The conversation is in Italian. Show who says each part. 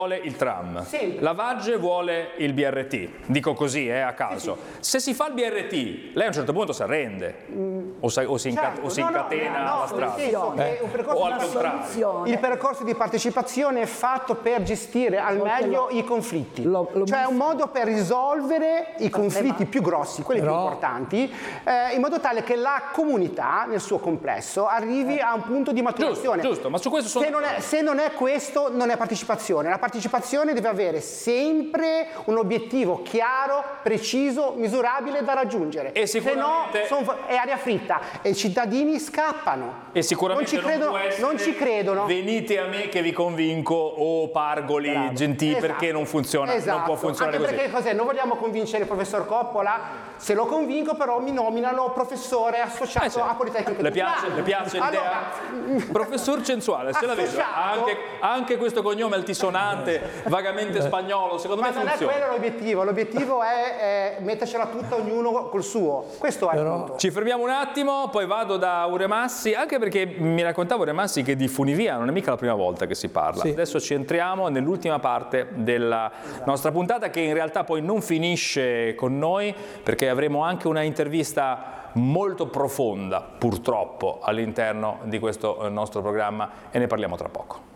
Speaker 1: vuole il tram,
Speaker 2: Sempre.
Speaker 1: la Vagge vuole il BRT, dico così a caso. Se si fa il BRT, lei a un certo punto si arrende o si incatena alla strada, o al contrario.
Speaker 2: Il percorso di partecipazione è fatto per gestire al meglio i conflitti, cioè è un modo per risolvere i conflitti più grossi, quelli più importanti, in modo tale che la comunità nel suo complesso arrivi a un punto di maturazione.
Speaker 1: Giusto, ma su questo sono...
Speaker 2: Se non è questo, non è partecipazione. La partecipazione deve avere sempre un obiettivo chiaro, preciso, misurabile da raggiungere.
Speaker 1: E sicuramente...
Speaker 2: Se no è aria fritta e i cittadini scappano.
Speaker 1: E sicuramente
Speaker 2: non ci credono.
Speaker 1: Venite a me che vi convinco o Pargoli, Gentili, perché non funziona, non può funzionare
Speaker 2: anche
Speaker 1: così.
Speaker 2: Perché cos'è? Non vogliamo convincere il professor Coppola? Se lo convinco però mi nominano professore associato a Politecnico.
Speaker 1: Le piace l'idea? Professor Censuale, se la vedo, anche questo cognome altisonante, vagamente spagnolo, secondo me funziona.
Speaker 2: Ma non è quello l'obiettivo, l'obiettivo è mettercela tutta ognuno col suo. Questo è il punto.
Speaker 1: Ci fermiamo un attimo, poi vado da Uremassi, anche perché mi raccontava Uremassi che di funivia non è mica la prima volta che si parla. Adesso ci entriamo nell'ultima parte della nostra puntata, che in realtà poi non finisce con noi, perché avremo anche una intervista molto profonda, purtroppo, all'interno di questo nostro programma, e ne parliamo tra poco.